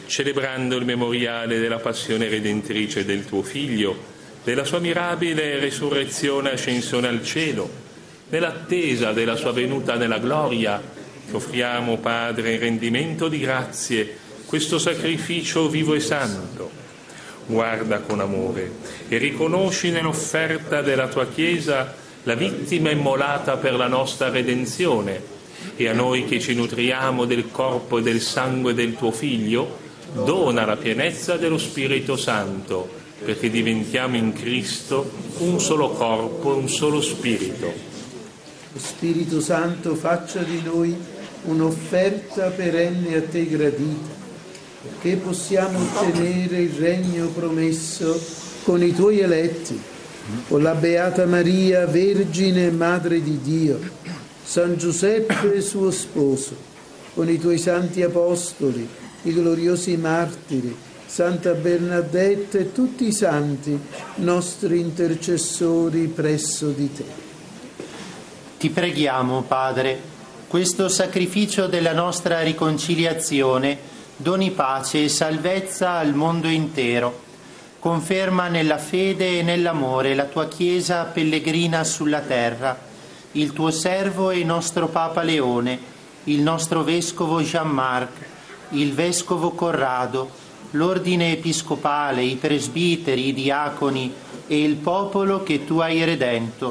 celebrando il memoriale della passione redentrice del tuo Figlio, della sua mirabile resurrezione e ascensione al cielo, nell'attesa della sua venuta nella gloria, ti offriamo, Padre, in rendimento di grazie, questo sacrificio vivo e santo. Guarda con amore e riconosci nell'offerta della tua Chiesa la vittima immolata per la nostra redenzione, e a noi che ci nutriamo del corpo e del sangue del tuo Figlio, dona la pienezza dello Spirito Santo, perché diventiamo in Cristo un solo corpo e un solo Spirito. Lo Spirito Santo faccia di noi un'offerta perenne a te gradita, perché possiamo ottenere il regno promesso con i tuoi eletti, con la Beata Maria, Vergine e Madre di Dio, San Giuseppe suo sposo, con i tuoi santi apostoli, i gloriosi martiri, Santa Bernadette e tutti i santi, nostri intercessori presso di te. Ti preghiamo, Padre, questo sacrificio della nostra riconciliazione doni pace e salvezza al mondo intero. Conferma nella fede e nell'amore la tua Chiesa pellegrina sulla terra, il tuo servo e nostro Papa Leone, il nostro Vescovo Jean-Marc, il Vescovo Corrado, l'Ordine Episcopale, i presbiteri, i diaconi e il popolo che tu hai redento.